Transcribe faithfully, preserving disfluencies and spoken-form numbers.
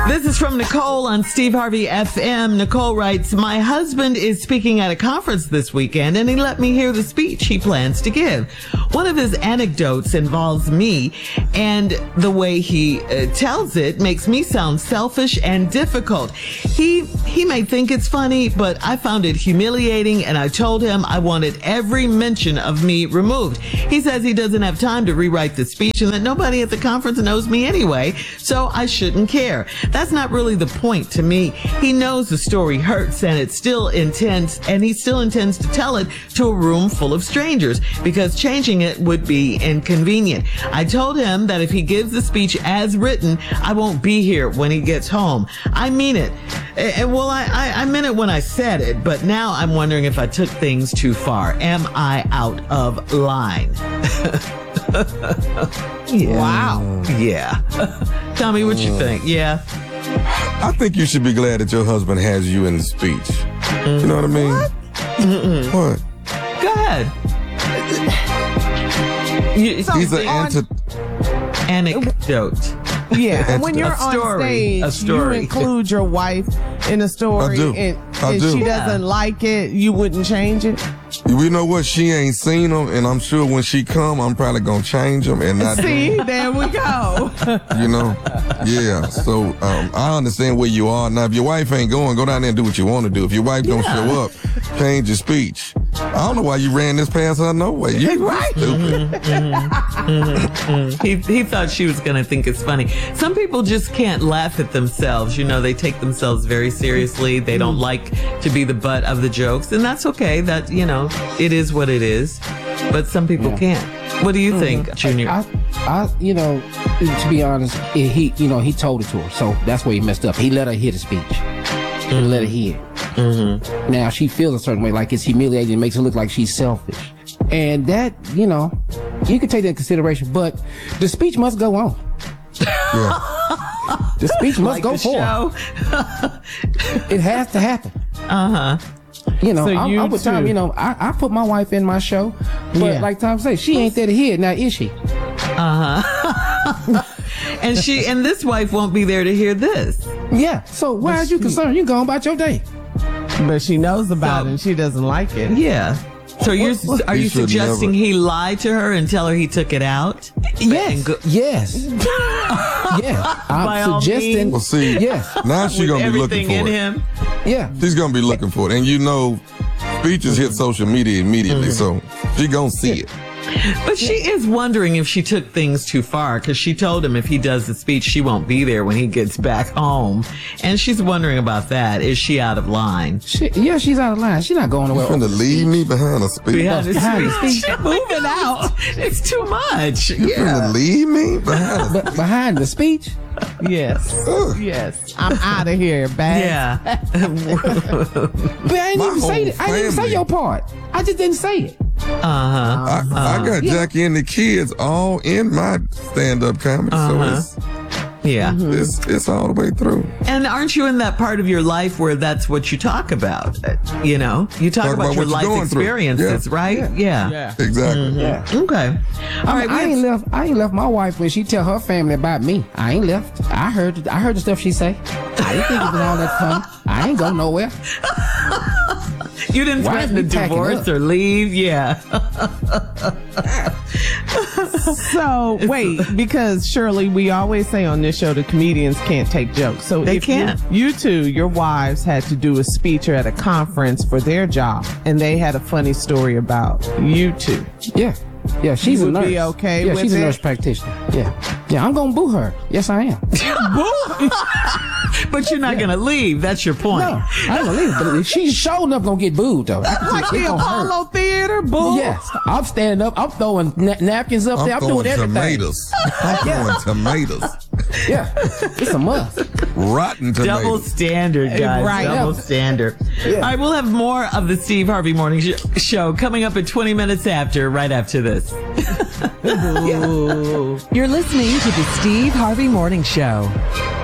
This is from Nicole on Steve Harvey F M. Nicole writes, my husband is speaking at a conference this weekend, and he let me hear the speech he plans to give. One of his anecdotes involves me, and the way he uh, tells it makes me sound selfish and difficult. He he may think it's funny, but I found it humiliating, and I told him I wanted every mention of me removed. He says he doesn't have time to rewrite the speech and that nobody at the conference knows me anyway, so I shouldn't care. That's not really the point to me. He knows the story hurts, and it still intends, and he still intends to tell it to a room full of strangers because changing it would be inconvenient. I told him that if he gives the speech as written, I won't be here when he gets home. I mean it. And well, I, I, I meant it when I said it, but now I'm wondering if I took things too far. Am I out of line? Yeah. Wow. Yeah. Tell me what you think. Yeah. I think you should be glad that your husband has you in the speech. Mm-hmm. You know what I mean? What? Mm-mm. What? Go ahead. You, He's an anti- anecdote. Yeah, and when you're A story. on stage, A story. you include your wife in a story, I do. and I if do. she Yeah. doesn't like it, you wouldn't change it. You know what? She ain't seen them, and I'm sure when she come, I'm probably gonna change them and not. See, there we go. You know, yeah. So um, I understand where you are now. If your wife ain't going, go down there and do what you want to do. If your wife don't Yeah. show up, change your speech. I don't know why you ran this past her. No way. You Right. stupid. He he thought she was going to think it's funny. Some people just can't laugh at themselves. You know, they take themselves very seriously. They don't like to be the butt of the jokes, and that's okay. That, you know, it is what it is. But some people Yeah. can't. What do you think, Junior? I, I, you know, to be honest, he, you know, he told it to her, so that's where he messed up. He let her hear the speech. He let her hear. Mm-hmm. Now she feels a certain way, like it's humiliating. It makes her look like she's selfish, and that, you know, you can take that into consideration. But the speech must go on. Yeah. The speech must Like go the forward. show? It has to happen. Uh-huh. You know, So I, you I would Tom, too. you know, I, I put my wife in my show, but Yeah. like Tom said, she ain't there to hear it. Now, is she? And she and this wife won't be there to hear this. Yeah. So why are you concerned? You go on about your day. But she knows about So- it, and she doesn't like it. Yeah. So you're are He you should suggesting never- he lied to her and tell her he took it out? Yes. And go- Yes. Yeah. I'm By all suggesting. Well, see, Yes. now she's gonna be looking everything for in it. him. Yeah. She's gonna be looking for it, and you know, speeches hit social media immediately, so she gonna see it. But she is wondering if she took things too far, because she told him if he does the speech, she won't be there when he gets back home. And she's wondering about that. Is she out of line? She, yeah, she's out of line. She's not going You nowhere. finna leave me behind a speech. Behind the Behind the speech. speech. Moving out. It's too much. You Yeah. finna leave me behind a But behind the speech, Yes. Ugh. Yes. I'm out of here, bad. Yeah. but I didn't My even say whole it. I didn't even say family. your part. I just didn't say it. Uh-huh. I, I got Yeah. Jackie and the kids all in my stand-up comedy, Uh-huh. so Yeah. it's, it's it's all the way through. And aren't you in that part of your life where that's what you talk about? Uh, You know, you talk, Talk about, about your what you're life going through. experiences, Yeah. right? Yeah. Yeah. Exactly. Yeah. Okay. All right. I, I we ain't have- left. I ain't left my wife when she tell her family about me. I ain't left. I heard. I heard the stuff she say. I didn't think it was all that fun. I ain't go nowhere. You didn't Why threaten is to we packing divorce up? or leave. Yeah. So wait, because Shirley, we always say on this show the comedians can't take jokes. So They if you- can't. You, two, your wives had to do a speech or at a conference for their job, and they had a funny story about you two. Yeah. Yeah. She's You a would nurse. be okay Yeah. with She's it? a nurse practitioner. Yeah. Yeah. I'm gonna boo her. Yes, I am. But you're not going to leave. That's your point. No, I don't believe it. But she's sure enough gonna get booed though. I can Like tell you, the it gonna hurt. Apollo Theater, boo. Yes, I'm standing up. I'm throwing na- napkins up there. I'm I'm throwing doing everything. tomatoes. I'm throwing tomatoes. Yeah, it's a must. Rotten tomatoes. Double standard, guys. Right. Double Yeah. standard. Yeah. All right, we'll have more of the Steve Harvey Morning Sh- Show coming up at twenty minutes after, right after this. Ooh. You're listening to the Steve Harvey Morning Show.